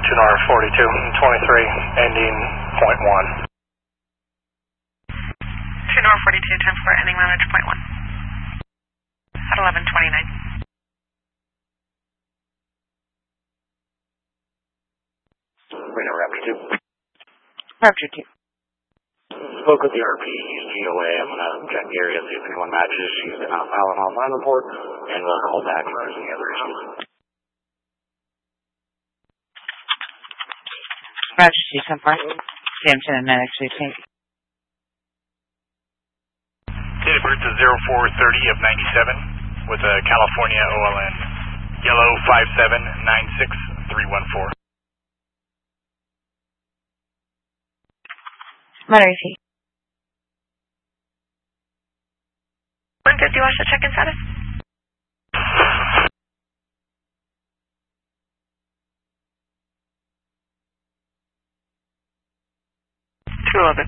Chinor 4223, ending .1. Chinor 4224, ending mileage .1. At 11:29. Reno Raptor 2. Raptor 2. Spoke with the RP, used GOA. I'm going to check the area, see if anyone matches. She's been on file and online report, and we'll call back if there's any other issues. Raptor 2, so far. Samson and Medic 2. Date of birth is 0430 of 97 with a California OLN. Yellow 5796314. Medic 2. Good, do you watch the check-in status? Two of it.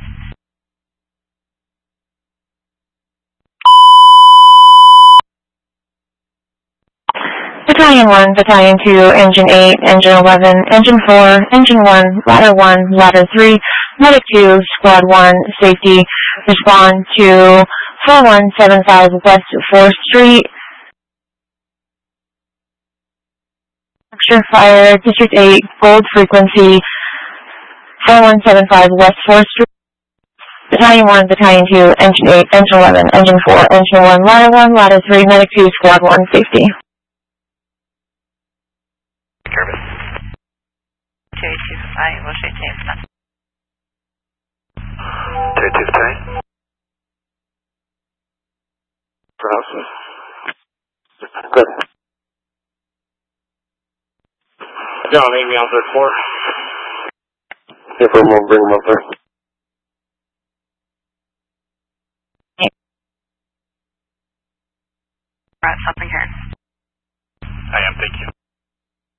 Battalion 1, Battalion 2, Engine 8, Engine 11, Engine 4, Engine 1, Ladder 1, Ladder 3, Medic 2, Squad 1, Safety, respond to 4175 West 4th Street. Structure fire, District 8, Gold frequency, 4175 West 4th Street. Battalion 1, Battalion 2, Engine 8, Engine 11, Engine 4, Engine 1, Ladder 3, Medic 2, Squad 1, Safety. Kermit. J2, I will say James. J2 Battalion. Browse. Good. John, need me on third floor. If I'm going to bring him up there. Right, something here. I am, thank you.